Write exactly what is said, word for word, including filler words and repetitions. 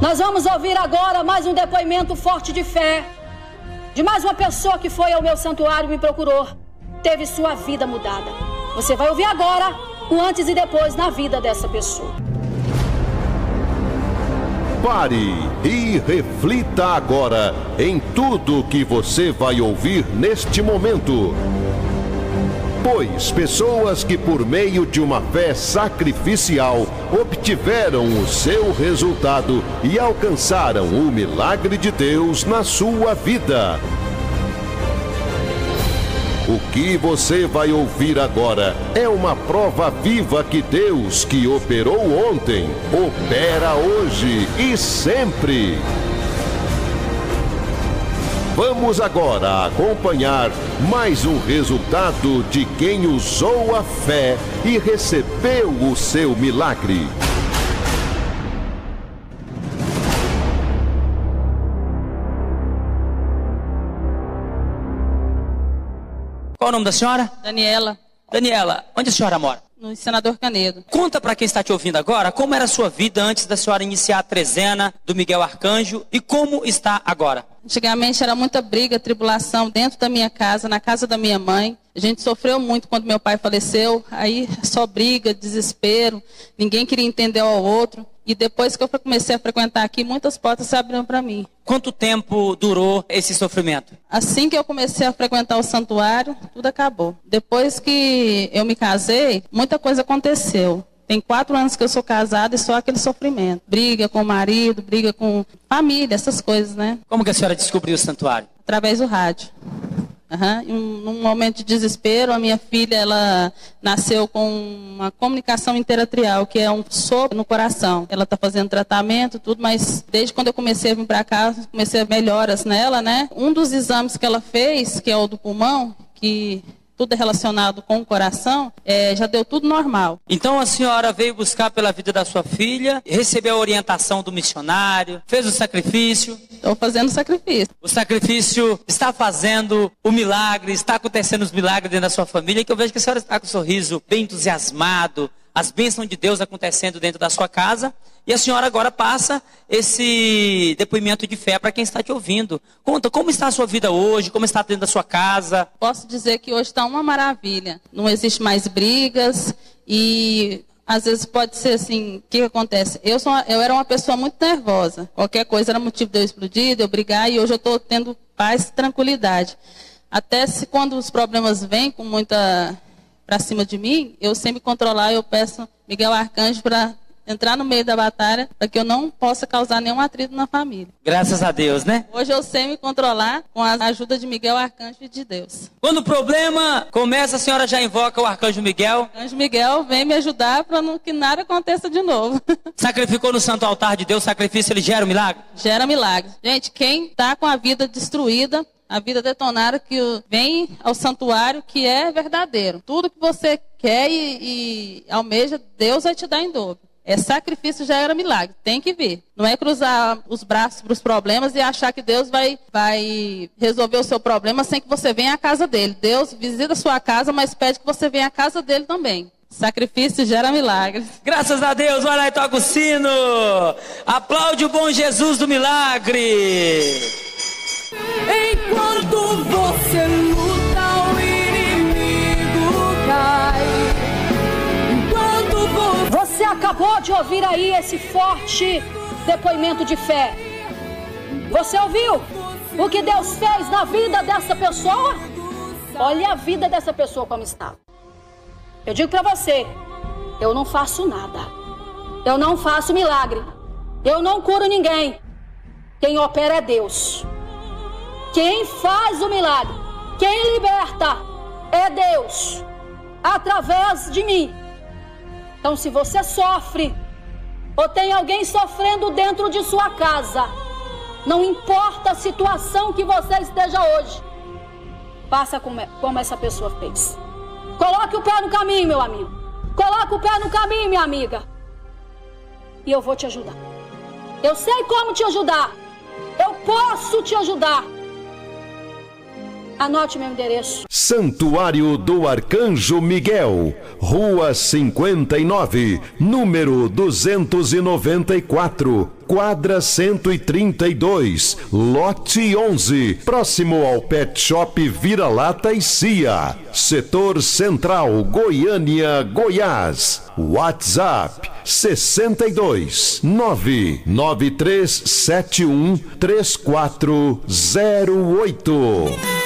Nós vamos ouvir agora mais um depoimento forte de fé de mais uma pessoa que foi ao meu santuário e me procurou. Teve sua vida mudada. Você vai ouvir agora o antes e depois na vida dessa pessoa. Pare e reflita agora em tudo que você vai ouvir neste momento. Pois pessoas que por meio de uma fé sacrificial obtiveram o seu resultado e alcançaram o milagre de Deus na sua vida. O que você vai ouvir agora é uma prova viva que Deus, que operou ontem, opera hoje e sempre. Vamos agora acompanhar mais um resultado de quem usou a fé e recebeu o seu milagre. Qual o nome da senhora? Daniela. Daniela, onde a senhora mora? No Senador Canedo. Conta para quem está te ouvindo agora como era a sua vida antes da senhora iniciar a trezena do Miguel Arcanjo e como está agora. Antigamente era muita briga, tribulação dentro da minha casa, na casa da minha mãe. A gente sofreu muito quando meu pai faleceu, aí só briga, desespero, ninguém queria entender ao outro. E depois que eu comecei a frequentar aqui, muitas portas se abriram para mim. Quanto tempo durou esse sofrimento? Assim que eu comecei a frequentar o santuário, tudo acabou. Depois que eu me casei, muita coisa aconteceu. Tem quatro anos que eu sou casada e só aquele sofrimento. Briga com o marido, briga com família, essas coisas, né? Como que a senhora descobriu o santuário? Através do rádio. Uhum. Num momento de desespero, a minha filha ela nasceu com uma comunicação interatrial, que é um sopro no coração. Ela está fazendo tratamento, tudo, mas desde quando eu comecei a vir para cá, comecei a melhoras nela, né? Um dos exames que ela fez, que é o do pulmão, que tudo é relacionado com o coração, é, já deu tudo normal. Então a senhora veio buscar pela vida da sua filha, recebeu a orientação do missionário, fez o sacrifício. Estou fazendo sacrifício. O sacrifício está fazendo o milagre, está acontecendo os milagres dentro da sua família, que eu vejo que a senhora está com um sorriso bem entusiasmado, as bênçãos de Deus acontecendo dentro da sua casa. E a senhora agora passa esse depoimento de fé para quem está te ouvindo. Conta, como está a sua vida hoje, como está dentro da sua casa? Posso dizer que hoje está uma maravilha. Não existe mais brigas e às vezes pode ser assim, o que, que acontece? Eu, sou uma, eu era uma pessoa muito nervosa. Qualquer coisa era motivo de eu explodir, de eu brigar, e hoje eu estou tendo paz e tranquilidade. Até se quando os problemas vêm com muita para cima de mim, eu sempre controlar, eu peço Miguel Arcanjo para entrar no meio da batalha, para que eu não possa causar nenhum atrito na família. Graças a Deus, né? Hoje eu sei me controlar com a ajuda de Miguel Arcanjo e de Deus. Quando o problema começa, a senhora já invoca o Arcanjo Miguel? O Arcanjo Miguel vem me ajudar para que nada aconteça de novo. Sacrificou no santo altar de Deus, sacrifício, ele gera um milagre? Gera milagre. Gente, quem está com a vida destruída, a vida detonada, que vem ao santuário, que é verdadeiro. Tudo que você quer e, e almeja, Deus vai te dar em dobro. É sacrifício, já era milagre. Tem que vir. Não é cruzar os braços para os problemas e achar que Deus vai, vai resolver o seu problema sem que você venha à casa dele. Deus visita a sua casa, mas pede que você venha à casa dele também. Sacrifício gera milagres. Graças a Deus, vai lá e toca o sino. Aplaude o bom Jesus do milagre. Enquanto você luta, o inimigo cai. Enquanto você... Você acabou de ouvir aí esse forte depoimento de fé. Você ouviu o que Deus fez na vida dessa pessoa? Olha a vida dessa pessoa como está. Eu digo para você, eu não faço nada. Eu não faço milagre. Eu não curo ninguém. Quem opera é Deus. Quem faz o milagre, quem liberta é Deus, através de mim. Então, se você sofre, ou tem alguém sofrendo dentro de sua casa, não importa a situação que você esteja hoje, faça como essa pessoa fez. Coloque o pé no caminho, meu amigo. Coloque o pé no caminho, minha amiga. E eu vou te ajudar. Eu sei como te ajudar. Eu posso te ajudar. Anote meu endereço. Santuário do Arcanjo Miguel, Rua cinquenta e nove, número duzentos e noventa e quatro, quadra cento e trinta e dois, lote onze, próximo ao Pet Shop Vira-Lata e Cia, Setor Central, Goiânia, Goiás. WhatsApp sessenta e dois, nove nove três sete um, três quatro zero oito.